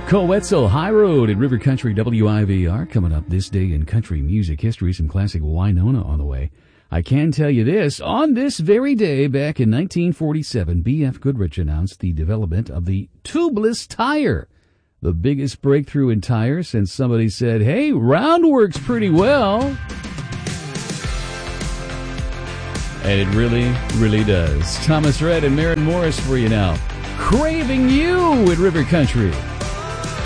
Coetzel High Road in River Country WIVR. Coming up this day in country music history, some classic Winona on the way. I can tell you this, on this very day back in 1947, B.F. Goodrich announced the development of the tubeless tire. The biggest breakthrough in tires since somebody said, hey, round works pretty well. And it really, really does. Thomas Rhett and Maren Morris for you now. Craving You in River Country.